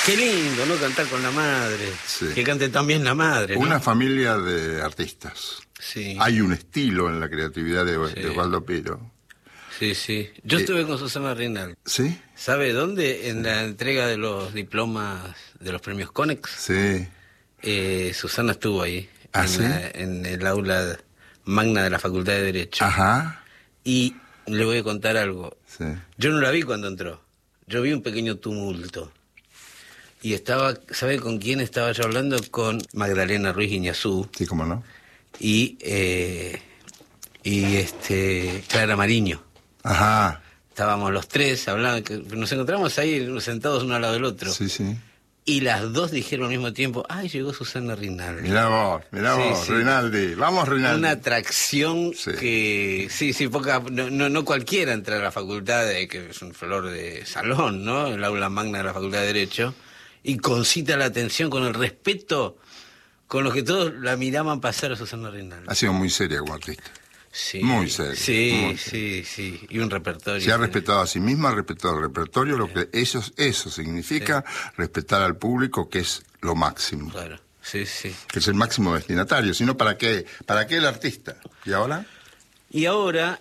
Qué lindo, ¿no? Cantar con la madre. Sí. Que cante también la madre, ¿no? Una familia de artistas. Sí. Hay un estilo en la creatividad de Osvaldo Piro. Sí, sí. Yo estuve con Susana Rinaldi. ¿Sí? ¿Sabe dónde? En la entrega de los diplomas de los premios Conex. Sí. Susana estuvo ahí. ¿Ah, sí? En el aula magna de la Facultad de Derecho. Ajá. Y le voy a contar algo. Sí. Yo no la vi cuando entró. Yo vi un pequeño tumulto. Y estaba, ¿sabe con quién estaba yo hablando? Con Magdalena Ruiz Guiñazú. Sí, cómo no. Y Clara Mariño. Ajá. Estábamos los tres hablando, nos encontramos ahí sentados uno al lado del otro. Sí, sí. Y las dos dijeron al mismo tiempo, ¡ay, llegó Susana Rinaldi! Mirá vos, Sí. Rinaldi. Vamos, Rinaldi. Una atracción que, poca, no cualquiera entra a la facultad, que es un flor de salón, ¿no? El aula magna de la Facultad de Derecho, y concita la atención con el respeto con los que todos la miraban pasar a Susana Rinaldi. Ha sido muy seria como artista. Sí, Muy serio. Sí, muy sí, sí. Y un repertorio. Se ha respetado a sí misma, ha respetado el repertorio, lo que eso significa respetar al público, que es lo máximo. Claro, sí, sí. Que es el máximo destinatario, sino ¿para qué? ¿Para qué el artista? ¿Y ahora? Y ahora,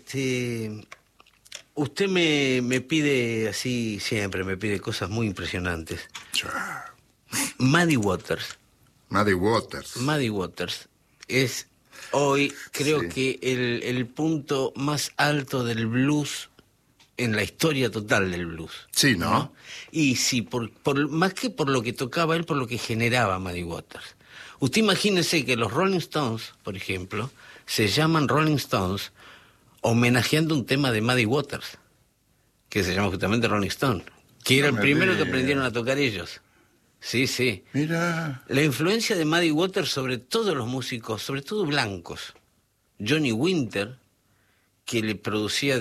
usted me pide así siempre, me pide cosas muy impresionantes. Muddy Waters. Muddy Waters. Muddy Waters es hoy, creo que el punto más alto del blues en la historia total del blues. Sí, ¿no? Y sí, más que por lo que tocaba él, por lo que generaba Muddy Waters. Usted imagínese que los Rolling Stones, por ejemplo, se llaman Rolling Stones homenajeando un tema de Muddy Waters, que se llama justamente Rolling Stone, que era el primero que aprendieron a tocar ellos. Sí, sí. Mira. La influencia de Muddy Waters sobre todos los músicos, sobre todo blancos. Johnny Winter, que le producía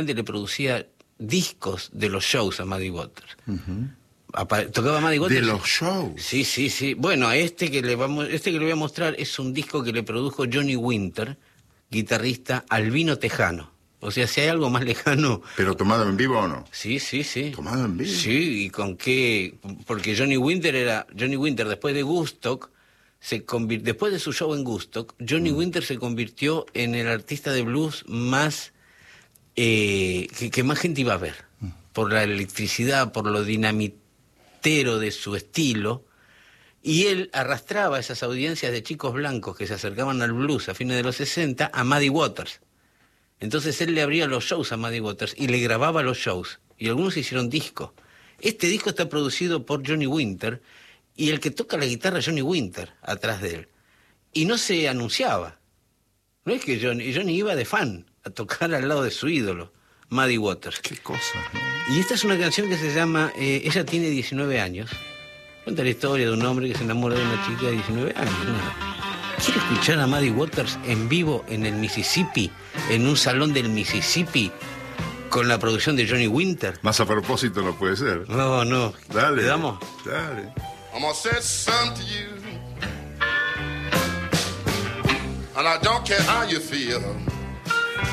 discos de los shows a Muddy Waters. ¿Tocaba Muddy Waters? ¿De los shows? Sí, sí, sí. Bueno, este que le voy a mostrar es un disco que le produjo Johnny Winter, guitarrista albino tejano. O sea, si hay algo más lejano... ¿Pero tomado en vivo o no? Sí, sí, sí. ¿Tomado en vivo? Sí, ¿y con qué? Porque Johnny Winter, después de Woodstock, después de su show en Woodstock, Johnny Winter se convirtió en el artista de blues más... que más gente iba a ver. Por la electricidad, por lo dinamitero de su estilo. Y él arrastraba a esas audiencias de chicos blancos que se acercaban al blues a fines de los 60 a Muddy Waters. Entonces él le abría los shows a Muddy Waters y le grababa los shows. Y algunos hicieron disco. Este disco está producido por Johnny Winter y el que toca la guitarra es Johnny Winter atrás de él. Y no se anunciaba. No es que Johnny iba de fan a tocar al lado de su ídolo, Muddy Waters. Qué cosa, ¿no? Y esta es una canción que se llama Ella tiene 19 años. Cuenta la historia de un hombre que se enamora de una chica de 19 años. ¿No? ¿Quiere escuchar a Muddy Waters en vivo en el Mississippi, en un salón del Mississippi, con la producción de Johnny Winter? Más a propósito no puede ser. No. Dale. ¿Le damos? Dale. I'm gonna say something to you, and I don't care how you feel.